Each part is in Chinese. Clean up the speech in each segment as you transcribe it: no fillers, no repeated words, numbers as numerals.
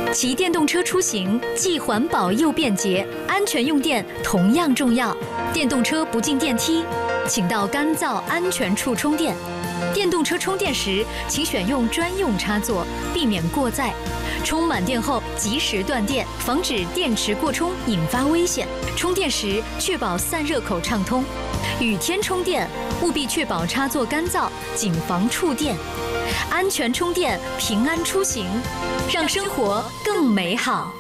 骑电动车出行既环保又便捷，安全用电同样重要。电动车不进电梯，请到干燥安全处充电。电动车充电时，请选用专用插座，避免过载。充满电后及时断电，防止电池过充引发危险。充电时确保散热口畅通。雨天充电务必确保插座干燥，谨防触电。安全充电，平安出行，让生活更美好。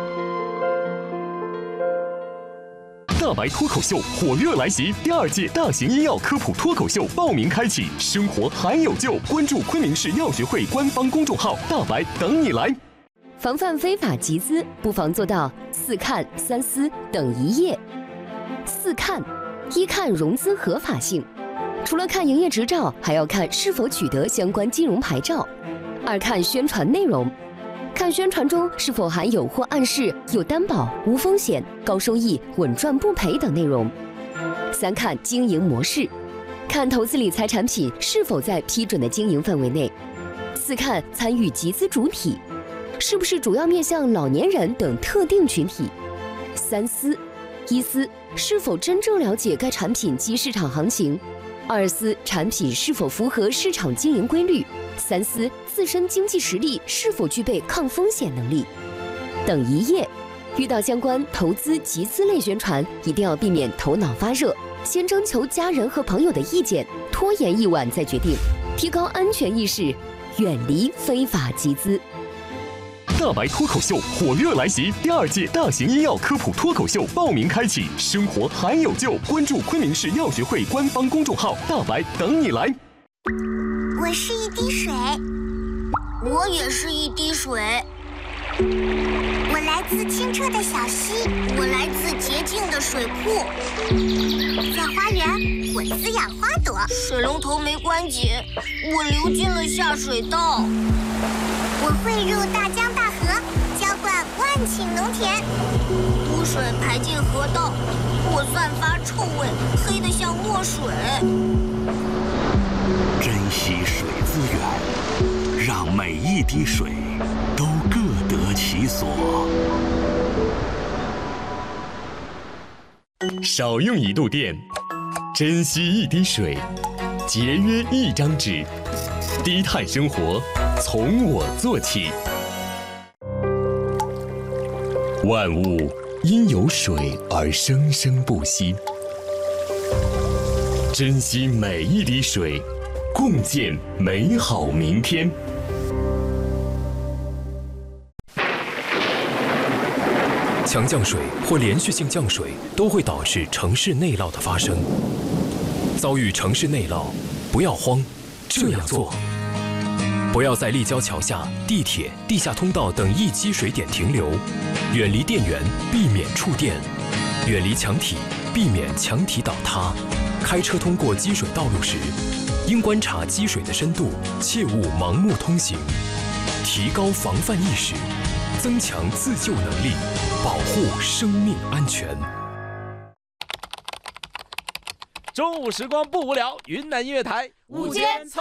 大白脱口秀火热来袭，第2届大型医药科普脱口秀报名开启，生活还有救！关注昆明市药学会官方公众号“大白”，等你来。 防范非法集资，不妨做到4看3思等一页。4看：一看融资合法性，除了看营业执照，还要看是否取得相关金融牌照。2看宣传内容，看宣传中是否含有或暗示有担保、无风险、高收益、稳赚不赔等内容。3看经营模式，看投资理财产品是否在批准的经营范围内。4看参与集资主体，是不是主要面向老年人等特定群体。3思：一思是否真正了解该产品及市场行情；2思产品是否符合市场经营规律；3思自身经济实力是否具备抗风险能力。等一页。遇到相关投资集资类宣传，一定要避免头脑发热，先征求家人和朋友的意见，拖延一晚再决定，提高安全意识，远离非法集资。 大白脱口秀火热来袭，第2届大型医药科普脱口秀报名开启，生活还有救！关注昆明市药学会官方公众号“大白”，等你来。 我是一滴水， 我也是一滴水。 我来自清澈的小溪， 我来自洁净的水库。 在花园，我滋养花朵。 水龙头没关紧，我流进了下水道。 我汇入大江大河，浇灌万顷农田。 污水排进河道，我散发臭味，黑得像墨水。 珍惜水资源，让每一滴水都各得其所。 少用1度电，珍惜1滴水，节约1张纸，低碳生活从我做起。万物因有水而生生不息，珍惜每一滴水，共建美好明天。 强降水或连续性降水都会导致城市内涝的发生。遭遇城市内涝，不要慌，这样做：不要在立交桥下、地铁、地下通道等易积水点停留，远离电源，避免触电；远离墙体，避免墙体倒塌。开车通过积水道路时，应观察积水的深度，切勿盲目通行。提高防范意识，增强自救能力，保护生命安全。 中午时光不无聊，云南音乐台午间